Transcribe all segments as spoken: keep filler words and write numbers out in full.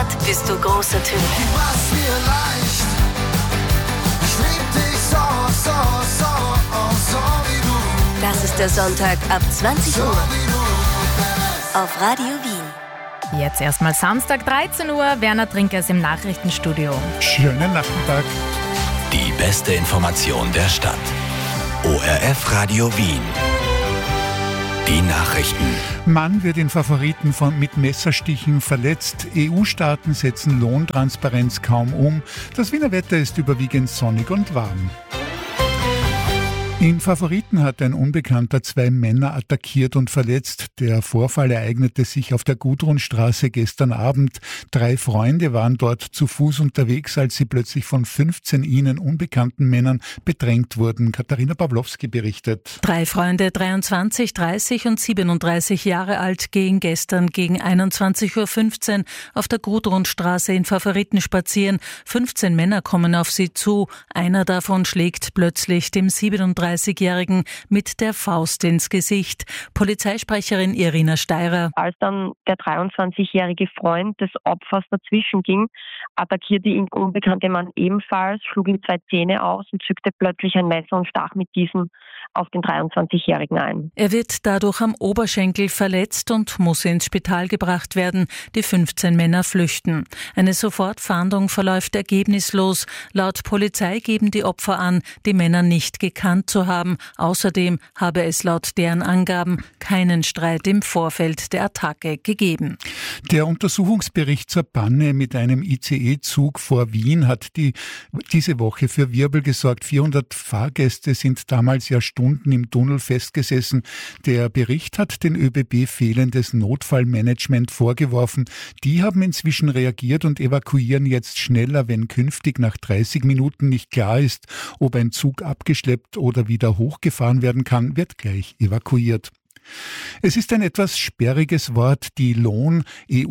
Stadt bist du großer Typ. Du machst mir leicht. Ich lieb dich so, so, so, oh, so wie du. Das ist der Sonntag ab zwanzig Uhr So wie du. auf Radio Wien. Jetzt erstmal Samstag dreizehn Uhr. Werner Trinker ist im Nachrichtenstudio. Schönen Nachmittag. Die beste Information der Stadt. O R F Radio Wien. Die Nachrichten. Mann wird in Favoriten von, mit Messerstichen verletzt. E U-Staaten setzen Lohntransparenz kaum um. Das Wiener Wetter ist überwiegend sonnig und warm. In Favoriten hat ein Unbekannter zwei Männer attackiert und verletzt. Der Vorfall ereignete sich auf der Gudrunstraße gestern Abend. Drei Freunde waren dort zu Fuß unterwegs, als sie plötzlich von fünfzehn ihnen unbekannten Männern bedrängt wurden. Katharina Pawlowski berichtet. Drei Freunde, dreiundzwanzig, dreißig und siebenunddreißig Jahre alt, gehen gestern gegen einundzwanzig Uhr fünfzehn auf der Gudrunstraße in Favoriten spazieren. fünfzehn Männer kommen auf sie zu. Einer davon schlägt plötzlich dem siebenunddreißigjährigen mit der Faust ins Gesicht. Polizeisprecherin Irina Steirer. Als dann der dreiundzwanzigjährige Freund des Opfers dazwischen ging, attackierte ihn der unbekannte Mann ebenfalls, schlug ihm zwei Zähne aus und zückte plötzlich ein Messer und stach mit diesem auf den dreiundzwanzigjährigen ein. Er wird dadurch am Oberschenkel verletzt und muss ins Spital gebracht werden. Die fünfzehn Männer flüchten. Eine Sofortfahndung verläuft ergebnislos. Laut Polizei geben die Opfer an, die Männer nicht gekannt zu haben. Außerdem habe es laut deren Angaben keinen Streit im Vorfeld der Attacke gegeben. Der Untersuchungsbericht zur Panne mit einem I C E-Zug vor Wien hat die, diese Woche für Wirbel gesorgt. vierhundert Fahrgäste sind damals ja Stunden im Tunnel festgesessen. Der Bericht hat den ÖBB fehlendes Notfallmanagement vorgeworfen. Die haben inzwischen reagiert und evakuieren jetzt schneller, wenn künftig nach dreißig Minuten nicht klar ist, ob ein Zug abgeschleppt oder wieder hochgefahren werden kann, wird gleich evakuiert. Es ist ein etwas sperriges Wort, die Lohn, E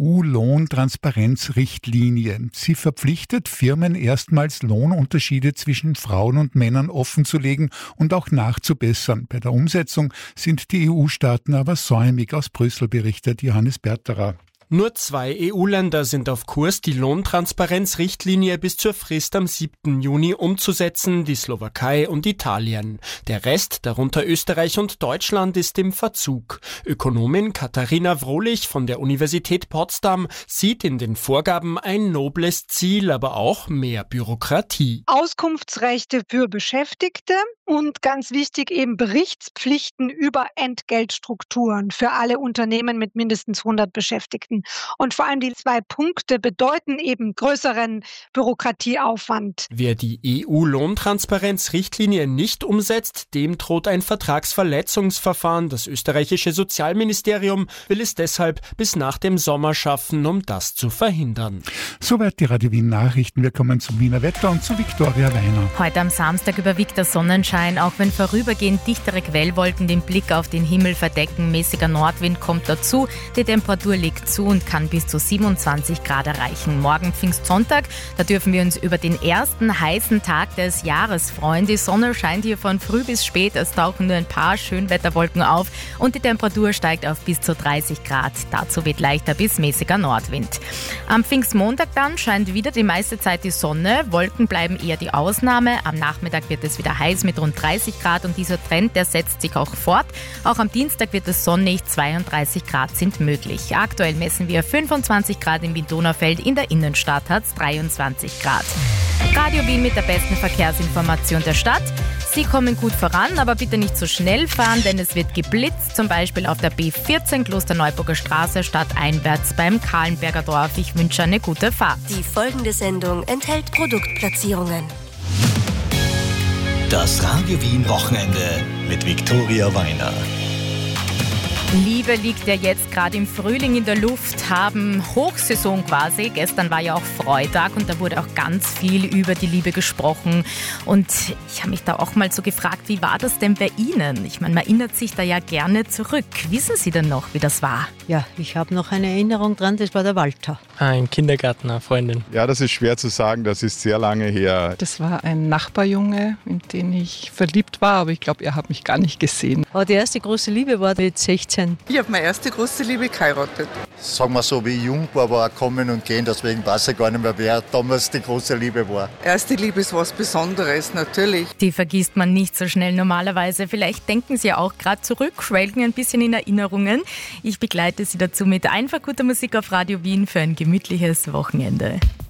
U-Lohntransparenzrichtlinie. Sie verpflichtet Firmen erstmals Lohnunterschiede zwischen Frauen und Männern offenzulegen und auch nachzubessern. Bei der Umsetzung sind die E U-Staaten aber säumig. Aus Brüssel berichtet Johannes Berterer. Nur zwei E U-Länder sind auf Kurs, die Lohntransparenzrichtlinie bis zur Frist am siebten Juni umzusetzen, die Slowakei und Italien. Der Rest, darunter Österreich und Deutschland, ist im Verzug. Ökonomin Katharina Wrohlich von der Universität Potsdam sieht in den Vorgaben ein nobles Ziel, aber auch mehr Bürokratie. Auskunftsrechte für Beschäftigte und ganz wichtig eben Berichtspflichten über Entgeltstrukturen für alle Unternehmen mit mindestens hundert Beschäftigten. Und vor allem die zwei Punkte bedeuten eben größeren Bürokratieaufwand. Wer die E U-Lohntransparenzrichtlinie nicht umsetzt, dem droht ein Vertragsverletzungsverfahren. Das österreichische Sozialministerium will es deshalb bis nach dem Sommer schaffen, um das zu verhindern. Soweit die Radio Wien Nachrichten. Wir kommen zum Wiener Wetter und zu Viktoria Weiner. Heute am Samstag überwiegt der Sonnenschein, auch wenn vorübergehend dichtere Quellwolken den Blick auf den Himmel verdecken. Mäßiger Nordwind kommt dazu. Die Temperatur liegt zu und kann bis zu siebenundzwanzig Grad erreichen. Morgen Pfingstsonntag, da dürfen wir uns über den ersten heißen Tag des Jahres freuen. Die Sonne scheint hier von früh bis spät, es tauchen nur ein paar Schönwetterwolken auf und die Temperatur steigt auf bis zu dreißig Grad. Dazu weht leichter bis mäßiger Nordwind. Am Pfingstmontag dann scheint wieder die meiste Zeit die Sonne, Wolken bleiben eher die Ausnahme. Am Nachmittag wird es wieder heiß mit rund dreißig Grad und dieser Trend, der setzt sich auch fort. Auch am Dienstag wird es sonnig, zweiunddreißig Grad sind möglich. Aktuell messen wir fünfundzwanzig Grad im Wien-Donaufeld, in der Innenstadt hat es dreiundzwanzig Grad. Radio Wien mit der besten Verkehrsinformation der Stadt. Sie kommen gut voran, aber bitte nicht zu schnell fahren, denn es wird geblitzt, zum Beispiel auf der B vierzehn Klosterneuburger Straße stadteinwärts beim Kahlenberger Dorf. Ich wünsche eine gute Fahrt. Die folgende Sendung enthält Produktplatzierungen. Das Radio Wien Wochenende mit Viktoria Weiner. Liebe liegt ja jetzt gerade im Frühling in der Luft, haben Hochsaison quasi. Gestern war ja auch Freitag und da wurde auch ganz viel über die Liebe gesprochen. Und ich habe mich da auch mal so gefragt, wie war das denn bei Ihnen? Ich meine, man erinnert sich da ja gerne zurück. Wissen Sie denn noch, wie das war? Ja, ich habe noch eine Erinnerung dran, das war der Walter. Ah, im Kindergarten, eine Freundin. Ja, das ist schwer zu sagen, das ist sehr lange her. Das war ein Nachbarjunge, in den ich verliebt war, aber ich glaube, er hat mich gar nicht gesehen. Aber die erste große Liebe war mit sechzehn achtzehn. Ich habe meine erste große Liebe geheiratet. Sagen wir so, wie ich jung war, war kommen und gehen, deswegen weiß ich gar nicht mehr, wer damals die große Liebe war. Erste Liebe ist was Besonderes, natürlich. Die vergisst man nicht so schnell normalerweise. Vielleicht denken Sie ja auch gerade zurück, schwelgen ein bisschen in Erinnerungen. Ich begleite Sie dazu mit einfach guter Musik auf Radio Wien für ein gemütliches Wochenende.